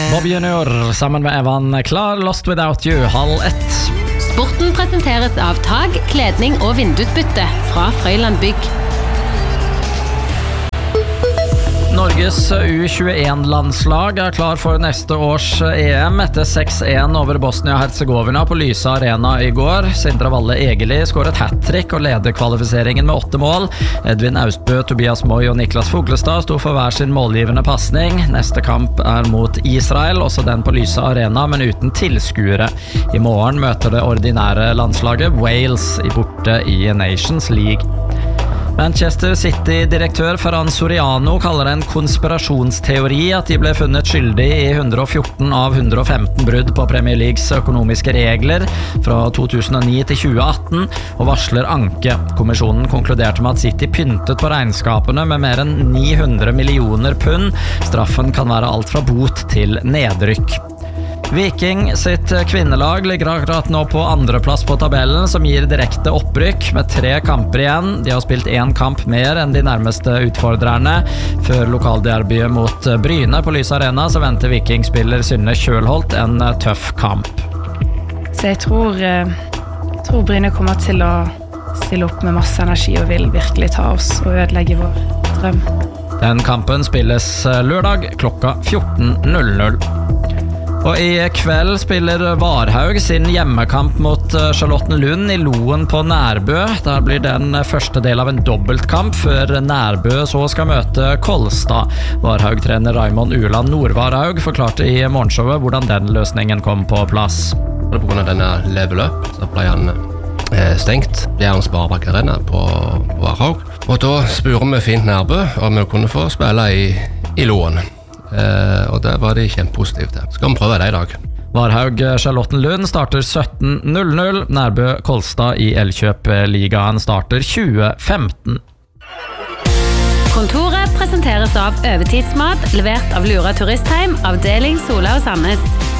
Bob Junior sammen med Evan klar, Lost Without You, 12:30. Sporten presenteres av tag, kledning og vindusbytte fra Frøyland Bygg. Norges U21-landslag klar for neste års EM etter 6-1 over Bosnia-Herzegovina på Lysa Arena i går. Sindre Valle Egeli skåret hat-trick og leder kvalifiseringen med 8 mål. Edvin Austbø, Tobias Moy og Niklas Foglestad sto for hver sin målgivende passning. Neste kamp mot Israel, også den på Lysa Arena, men uten tilskuere. I morgen møter det ordinære landslaget Wales borte i Nations League. Manchester City-direktør Ferran Soriano kaller det en konspirasjonsteori at de ble funnet skyldig i 114 av 115 brudd på Premier Leagues økonomiske regler fra 2009 til 2018, og varsler anke. Kommisjonen konkluderte med at City pyntet på regnskapene med mer enn 900 millioner pund. Straffen kan være alt fra bot til nedrykk. Viking sitt kvinnelag ligger akkurat nå på andreplass på tabellen, som gir direkte opprykk med 3 kamper igjen. De har spilt 1 kamp mer enn de nærmeste utfordrerne. Før lokalderbyet mot Bryne på Lysa Arena så venter Viking-spiller Synne Kjølholt en tøff kamp. Så jeg tror Bryne kommer til å stille opp med masse energi og vil virkelig ta oss og ødelegge vår drøm. Den kampen spilles lørdag klokka 14:00. Og i kveld spiller Varhaug sin hjemmekamp mot Charlottenlund i Loen på Nærbø. Der blir den første del av en dobbeltkamp før Nærbø så skal møte Kolstad. Varhaug-trener Raimond Uland Nordvarhaug forklarte i morgenshowet hvordan den løsningen kom på plass. På grunn av denne level up så ble han stengt. Det er en Sparebank Arena på Varhaug. Og da spurte vi fint Nærbø om vi kunne få spille i Loen. Og det var de kjempepositive til. Skal vi prøve det i dag. Varhaug Charlottenlund starter 17:00. Nærbø Kolstad i Elkjøp-ligaen starter 20:15. Kontoret presenteres av Øvetidsmat, levert av Lura Turistheim, avdeling Sola og Sandnes.